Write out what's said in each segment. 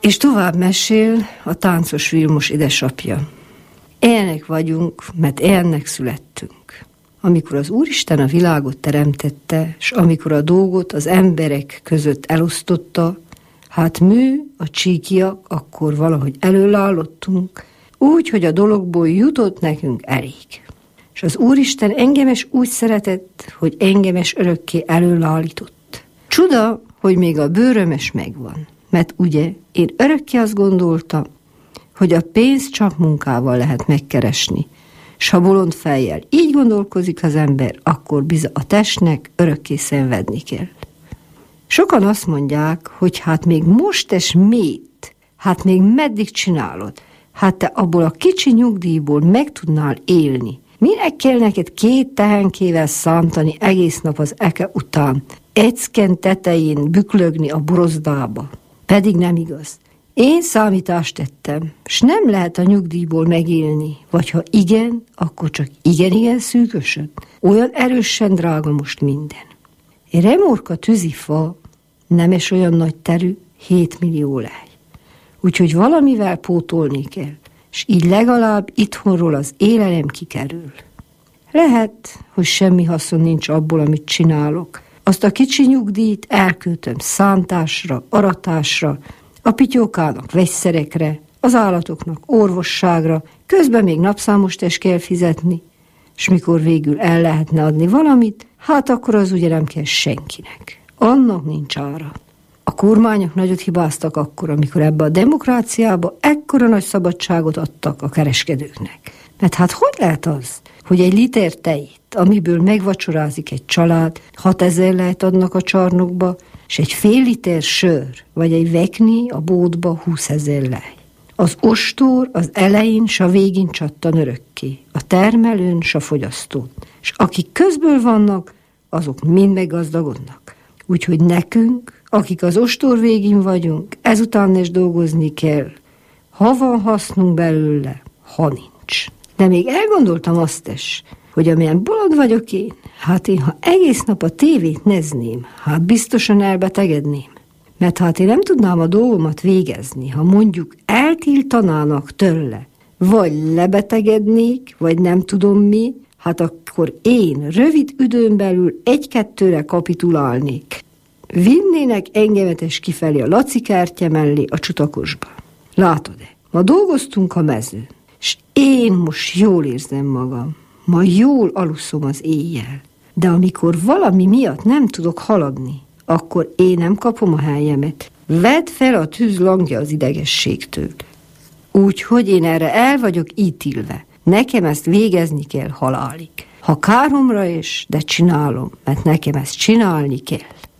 És tovább mesél a táncos Vilmos édesapja. Ilyenek vagyunk, mert ilyennek születtünk. Amikor az Úristen a világot teremtette, és amikor a dolgot az emberek között elosztotta, hát mű, a csíkiak, akkor valahogy előállottunk, úgy, hogy a dologból jutott nekünk elég. És az Úristen engemes úgy szeretett, hogy engemes örökké előállított. Csuda, hogy még a bőrömes megvan, mert ugye én örökké azt gondoltam, hogy a pénzt csak munkával lehet megkeresni, s ha bolond fejjel így gondolkozik az ember, akkor bizony a testnek örökké szenvedni kell. Sokan azt mondják, hogy hát még most mit, hát még meddig csinálod, hát te abból a kicsi nyugdíjból meg tudnál élni. Minek kell neked 2 tehenkével szántani egész nap az eke után, ecken tetején büklögni a borozdába? Pedig nem igaz. Én számítást tettem, s nem lehet a nyugdíjból megélni, vagy ha igen, akkor csak igen szűkösen. Olyan erősen drága most minden. Egy remorka tűzifa nemes olyan nagy terű, 7 millió lej. Úgyhogy valamivel pótolni kell, s így legalább itthonról az élelem kikerül. Lehet, hogy semmi haszon nincs abból, amit csinálok. Azt a kicsi nyugdíjt elköltöm szántásra, aratásra, a pityókának vegyszerekre, az állatoknak orvosságra, közben még napszámostest kell fizetni, és mikor végül el lehetne adni valamit, hát akkor az ugye nem kell senkinek. Annak nincs ára. A kormányok nagyot hibáztak akkor, amikor ebbe a demokráciába ekkora nagy szabadságot adtak a kereskedőknek. Mert hát hogy lehet az, hogy egy liter tejét, amiből megvacsorázik egy család, 6000 lejt adnak a csarnokba, és egy fél liter sör, vagy egy vekni a bódba 20 000 lej. Az ostor az elején s a végén csattan örökké, a termelőn s a fogyasztón, és akik közből vannak, azok mind meggazdagodnak. Úgyhogy nekünk, akik az ostor végén vagyunk, ezután is dolgozni kell, ha van hasznunk belőle, ha nincs. De még elgondoltam azt is, hogy amilyen bolond vagyok én, hát én, ha egész nap a tévét nézném, hát biztosan elbetegedném. Mert hát én nem tudnám a dolgomat végezni, ha mondjuk eltiltanának tőle, vagy lebetegednék, vagy nem tudom mi, hát akkor én rövid időn belül 1-2-re kapitulálnék. Vinnének engemetes kifelé a Laci kertje mellé a Csutakosba. Látod-e? Ma dolgoztunk a mezőn, és én most jól érzem magam. Ma jól aluszom az éjjel, de amikor valami miatt nem tudok haladni, akkor én nem kapom a helyemet. Vedd fel a tűz langja az idegességtől. Úgyhogy én erre el vagyok ítélve. Nekem ezt végezni kell halálig. Ha káromra is, de csinálom, mert nekem ezt csinálni kell.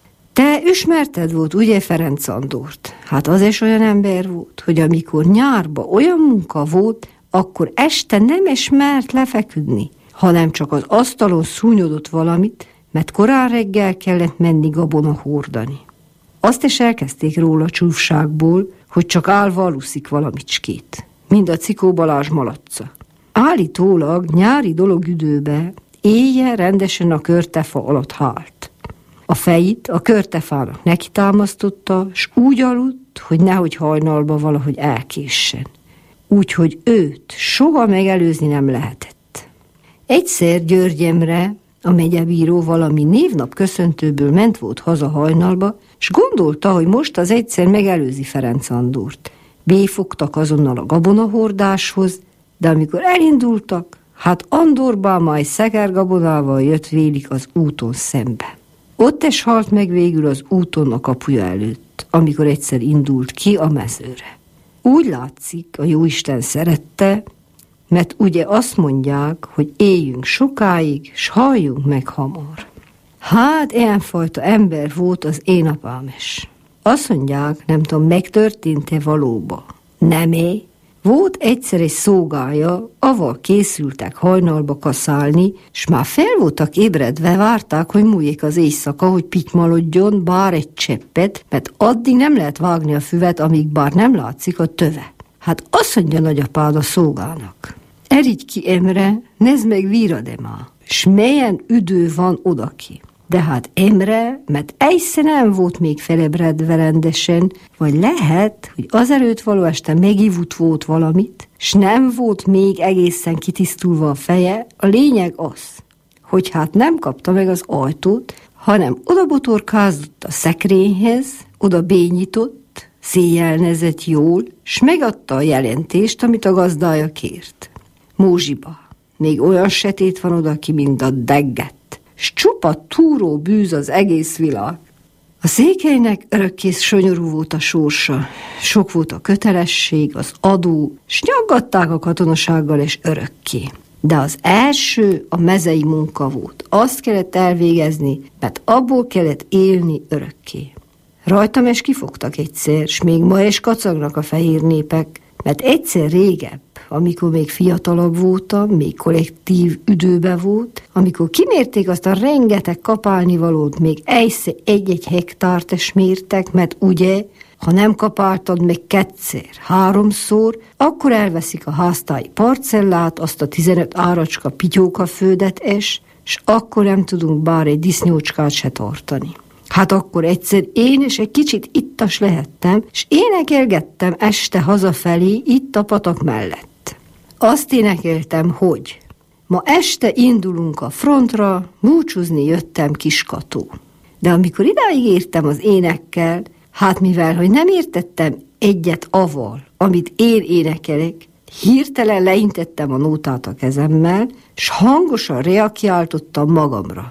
Te ismerted volt, ugye, Ferenc Andort? Hát az is olyan ember volt, hogy amikor nyárba olyan munka volt, akkor este nem ismert lefeküdni, hanem csak az asztalon szúnyodott valamit, mert korán reggel kellett menni gabona hordani. Azt is elkezdték róla csúfságból, hogy csak állva aluszik valamicskét, mind a Cikó Balázs malacca. Állítólag nyári dologüdőbe éjjel rendesen a körtefa alatt hált. A fejét a körtefának neki támasztotta, s úgy aludt, hogy nehogy hajnalba valahogy elkéssen. Úgyhogy őt soha megelőzni nem lehetett. Egyszer Györgyemre a megyebíró valami névnap köszöntőből ment volt haza hajnalba, s gondolta, hogy most az egyszer megelőzi Ferenc Andort. Béfogtak azonnal a gabonahordáshoz, de amikor elindultak, hát Andorban majd szekergabonával jött vélik az úton szembe. Ott is halt meg végül az úton a kapuja előtt, amikor egyszer indult ki a mezőre. Úgy látszik, a Jóisten szerette, mert ugye azt mondják, hogy éljünk sokáig, s halljunk meg hamar. Hát ilyenfajta ember volt az én apám is. Azt mondják, nem tudom, megtörtént-e valóban. Nem-é? Volt egyszer egy szolgája, avval készültek hajnalba kaszálni, s már fel voltak ébredve, várták, hogy múljék az éjszaka, hogy pittymalodjon bár egy cseppet, mert addig nem lehet vágni a füvet, amíg bár nem látszik a töve. Hát azt mondja nagyapád a szolgának: Erigy ki, Emre, nézd meg, vírad-e már, s melyen üdő van odaki. De hát Emre, mert egyszer nem volt még felébredve rendesen, vagy lehet, hogy azelőtt való este megivult volt valamit, s nem volt még egészen kitisztulva a feje, a lényeg az, hogy hát nem kapta meg az ajtót, hanem oda botorkázott a szekrényhez, oda bényított, széjjelnezett jól, s megadta a jelentést, amit a gazdája kért. Mózsiba, még olyan sötét van odaki, mint a degget, s csupa túró bűz az egész világ. A székelynek örökkész sonyorú volt a sorsa, sok volt a kötelesség, az adó, s nyaggatták a katonasággal és örökké. De az első a mezei munka volt. Azt kellett elvégezni, mert abból kellett élni örökké. Rajtam is kifogtak egyszer, s még ma is kacagnak a fehér népek, mert egyszer régebb, amikor még fiatalabb voltam, még kollektív üdőbe volt, amikor kimérték azt a rengeteg kapálnivalót, még egyszer egy-egy hektárt is mértek, mert ugye, ha nem kapáltad meg kétszer, háromszor, akkor elveszik a háztáji parcellát, azt a 15 áracska pityókaföldet és akkor nem tudunk bár egy disznyócskát se tartani. Hát akkor egyszer én is egy kicsit ittas lehettem, és énekelgettem este hazafelé itt a patak mellett. Azt énekeltem, hogy ma este indulunk a frontra, búcsúzni jöttem Kiskató. De amikor idáig értem az énekkel, hát mivel, hogy nem értettem egyet avval, amit én énekelek, hirtelen leintettem a nótát a kezemmel, s hangosan reakiáltottam magamra.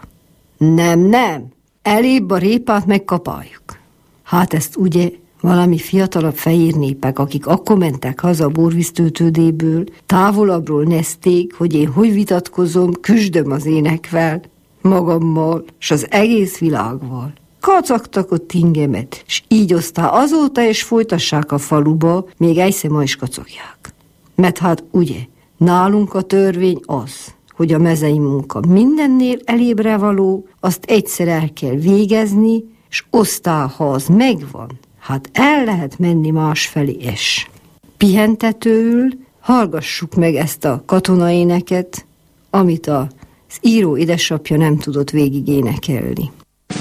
Nem, elébb a répát megkapáljuk. Hát ezt ugye valami fiatalabb fehér népek, akik akkor mentek haza a borvíztöltődéből, távolabbról nézték, hogy én hogy vitatkozom, küzdöm az énekvel, magammal, s az egész világval. Kacagtak ott ingemet, s így aztán azóta is folytassák a faluba, még egyszer ma is kacagják. Mert hát ugye, nálunk a törvény az, hogy a mezei munka mindennél elébre való, azt egyszer el kell végezni, s aztán, ha az megvan, hát el lehet menni másfelé is. Pihentetőül hallgassuk meg ezt a katonaéneket, amit az író édesapja nem tudott végig énekelni.